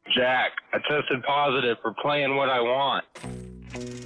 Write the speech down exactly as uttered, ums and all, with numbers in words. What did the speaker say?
Jack, I tested positive for playing what I want.